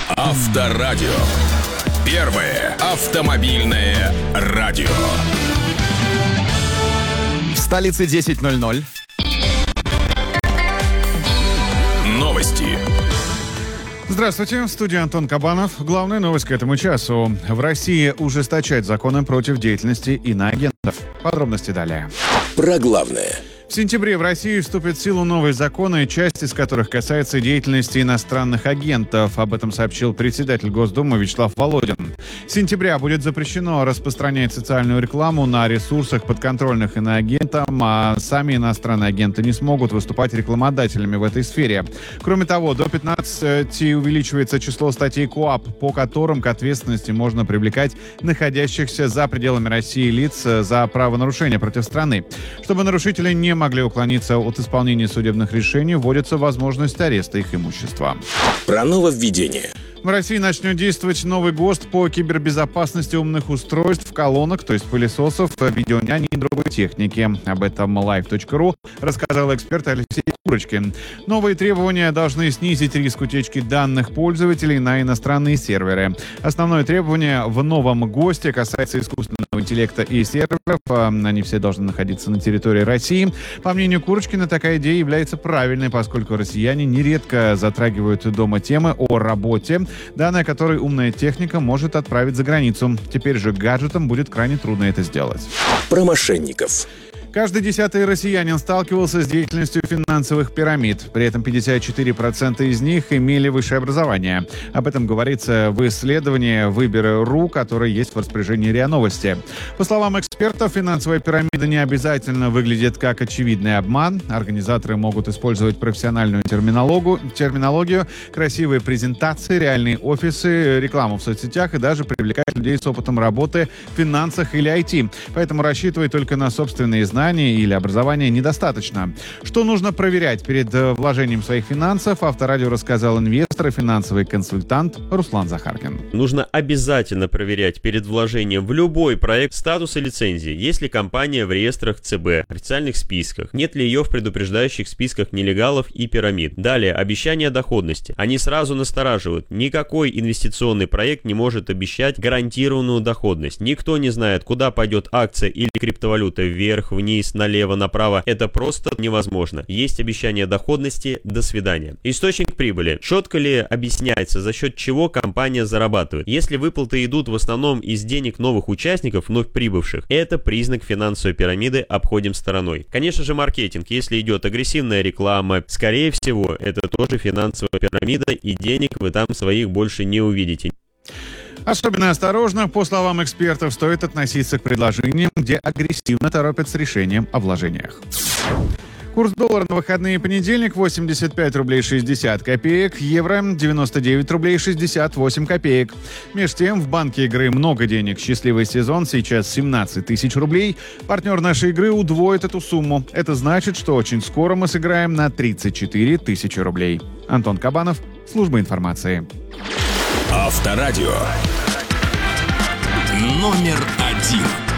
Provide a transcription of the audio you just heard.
Авторадио. Первое автомобильное радио. В столице 10:00. Новости. Здравствуйте, в студии Антон Кабанов. Главная новость к этому часу. В России ужесточают законы против деятельности иноагентов. Подробности далее. Про главное. В сентябре в России вступят в силу новые законы, часть из которых касается деятельности иностранных агентов. Об этом сообщил председатель Госдумы Вячеслав Володин. С сентября будет запрещено распространять социальную рекламу на ресурсах, подконтрольных иноагентам, а сами иностранные агенты не смогут выступать рекламодателями в этой сфере. Кроме того, до 15 увеличивается число статей КоАП, по которым к ответственности можно привлекать находящихся за пределами России лиц за правонарушения против страны. Чтобы нарушители не могли уклониться от исполнения судебных решений, вводится возможность ареста их имущества. Про нововведение. В России начнет действовать новый ГОСТ по кибербезопасности умных устройств, колонок, то есть пылесосов, видеонянь и другой техники. Об этом live.ru рассказал эксперт Алексей Курочкин. Новые требования должны снизить риск утечки данных пользователей на иностранные серверы. Основное требование в новом ГОСТе касается искусственного интеллекта и серверов. Они все должны находиться на территории России. По мнению Курочкина, такая идея является правильной, поскольку россияне нередко затрагивают дома темы о работе, данные которой умная техника может отправить за границу. Теперь же гаджетам будет крайне трудно это сделать. Про мошенников. Каждый 10-й россиянин сталкивался с деятельностью финансовых пирамид. При этом 54% из них имели высшее образование. Об этом говорится в исследовании «Выборы.ру», которое есть в распоряжении РИА Новости. По словам экспертов, финансовая пирамида не обязательно выглядит как очевидный обман. Организаторы могут использовать профессиональную терминологию, красивые презентации, реальные офисы, рекламу в соцсетях и даже привлекать людей с опытом работы в финансах или IT. Поэтому рассчитывать только на собственные знания или образования недостаточно. Что нужно проверять перед вложением своих финансов, Авторадио рассказал инвестор и финансовый консультант Руслан Захаркин. Нужно обязательно проверять перед вложением в любой проект статус и лицензии. Есть ли компания в реестрах ЦБ, официальных списках, нет ли ее в предупреждающих списках нелегалов и пирамид. Далее, обещания доходности. Они сразу настораживают. Никакой инвестиционный проект не может обещать гарантированную доходность. Никто не знает, куда пойдет акция или криптовалюта вверх, вниз, налево, направо. Это просто невозможно. Есть обещание доходности, до свидания. Источник прибыли. Четко ли объясняется, за счет чего компания зарабатывает? Если выплаты идут в основном из денег новых участников, вновь прибывших, это признак финансовой пирамиды, обходим стороной. Конечно же, маркетинг. Если идет агрессивная реклама, скорее всего, это тоже финансовая пирамида, и денег вы там своих больше не увидите. Особенно осторожно, по словам экспертов, стоит относиться к предложениям, где агрессивно торопят с решением о вложениях. Курс доллара на выходные понедельник 85 рублей 60 копеек, евро 99 рублей 68 копеек. Между тем, в банке игры много денег. Счастливый сезон сейчас 17 тысяч рублей. Партнер нашей игры удвоит эту сумму. Это значит, что очень скоро мы сыграем на 34 тысячи рублей. Антон Кабанов, служба информации. Авторадио. Номер 1.